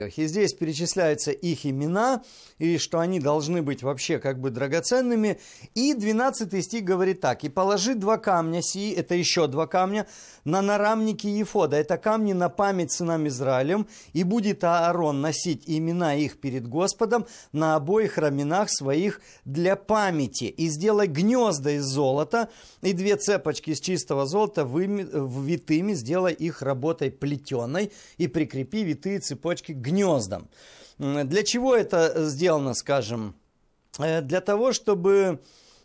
И здесь перечисляются их имена, и что они должны быть вообще как бы драгоценными. И 12 стих говорит так. «И положи 2 камня сии», это еще 2 камня, «на нарамники ефода». Это камни на память сынам Израилем. «И будет Аарон носить имена их перед Господом на обоих раменах своих для памяти. И сделай гнезда из золота, и 2 цепочки из чистого золота витыми, сделай их работой плетеной, и прикрепи витые цепочки к гнездам». Для чего это сделано, скажем? Для того, чтобы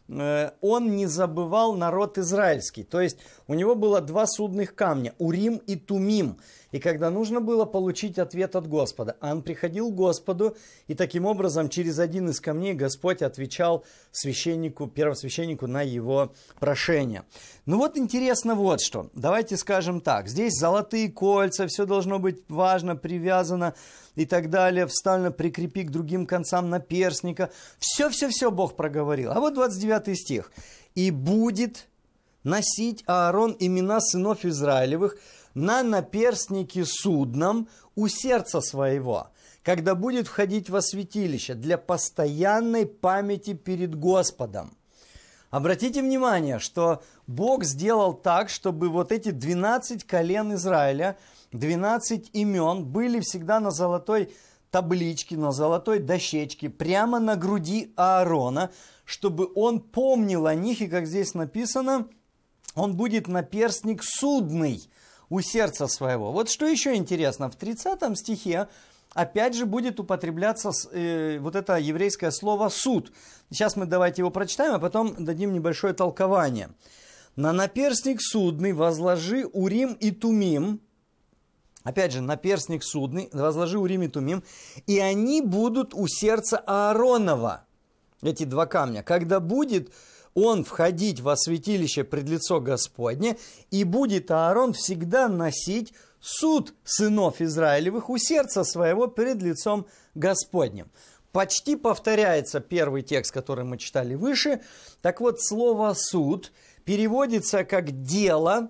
он не забывал народ израильский. То есть у него было 2 судных камня, Урим и Тумим. И когда нужно было получить ответ от Господа, он приходил к Господу, и таким образом через один из камней Господь отвечал священнику, первосвященнику на его прошение. Ну вот интересно вот что. Давайте скажем так. Здесь золотые кольца, все должно быть важно, привязано и так далее. Вставлено, прикрепи к другим концам наперстника. Все Бог проговорил. А вот 29 стих. «И будет носить Аарон имена сынов Израилевых на наперстнике судном у сердца своего, когда будет входить во святилище для постоянной памяти перед Господом». Обратите внимание, что Бог сделал так, чтобы вот эти 12 колен Израиля, 12 имен были всегда на золотой табличке, на золотой дощечке, прямо на груди Аарона, чтобы он помнил о них, и как здесь написано, он будет наперстник судный у сердца своего. Вот что еще интересно, в 30 стихе опять же будет употребляться вот это еврейское слово «суд». Сейчас мы давайте его прочитаем, а потом дадим небольшое толкование. «На наперстник судный возложи Урим и Тумим». Опять же, наперстник судный, возложи Урим и Тумим, и они будут у сердца Ааронова, эти 2 камня, когда будет он входить во святилище пред лицо Господне, и будет Аарон всегда носить суд сынов Израилевых у сердца своего перед лицом Господним. Почти повторяется первый текст, который мы читали выше. Так вот, слово «суд» переводится как «дело»,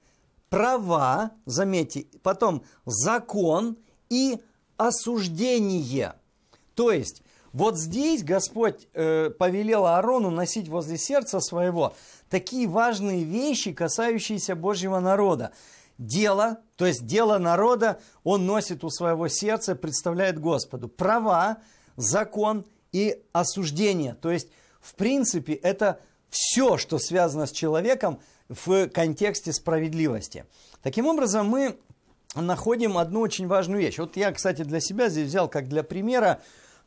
«права», заметьте, потом «закон» и «осуждение». То есть, вот здесь Господь повелел Аарону носить возле сердца своего такие важные вещи, касающиеся Божьего народа. Дело, то есть дело народа, он носит у своего сердца, представляет Господу. Права, закон и осуждение. То есть, в принципе, это все, что связано с человеком в контексте справедливости. Таким образом, мы находим одну очень важную вещь. Вот я, кстати, для себя здесь взял как для примера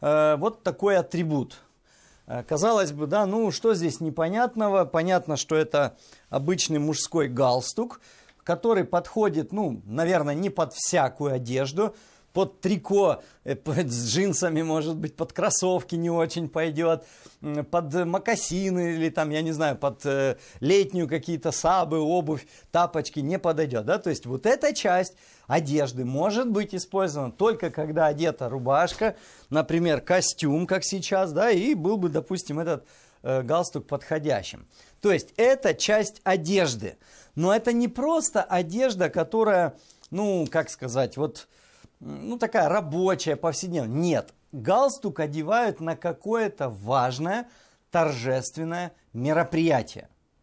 вот такой атрибут. Казалось бы, да, ну что здесь непонятного? Понятно, что это обычный мужской галстук, который подходит, ну, наверное, не под всякую одежду. Под трико, с джинсами, может быть, под кроссовки не очень пойдет, под мокасины или там, я не знаю, под летнюю какие-то сабы, обувь, тапочки не подойдет, да, то есть вот эта часть одежды может быть использована только когда одета рубашка, например, костюм, как сейчас, да, и был бы, допустим, этот галстук подходящим. То есть это часть одежды, но это не просто одежда, которая, ну, как сказать, вот, ну, такая рабочая, повседневная. Нет, галстук одевают на какое-то важное, торжественное мероприятие.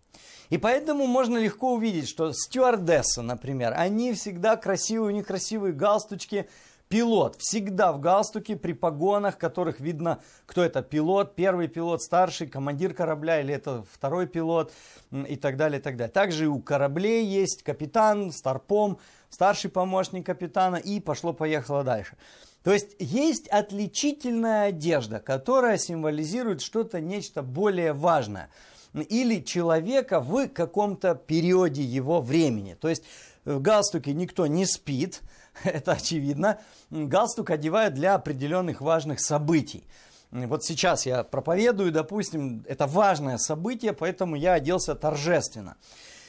И поэтому можно легко увидеть, что стюардессы, например, они всегда красивые, у них красивые галстучки. Пилот всегда в галстуке, при погонах, которых видно, кто это пилот, первый пилот, старший, командир корабля или это второй пилот и так далее, и так далее. Также и у кораблей есть капитан, старпом, старший помощник капитана и пошло-поехало дальше. То есть есть отличительная одежда, которая символизирует что-то, нечто более важное. Или человека в каком-то периоде его времени. То есть в галстуке никто не спит, это очевидно. Галстук одевают для определенных важных событий. Вот сейчас я проповедую, допустим, это важное событие, поэтому я оделся торжественно.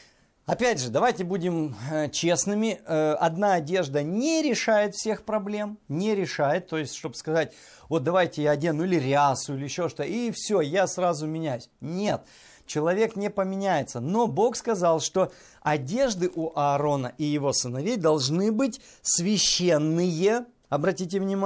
Опять же, давайте будем честными. Одна одежда не решает всех проблем, не решает. То есть, чтобы сказать, вот давайте я одену или рясу, или еще что-то, и все, я сразу меняюсь. Нет. Человек не поменяется. Но Бог сказал, что одежды у Аарона и его сыновей должны быть священные, Обратите внимание.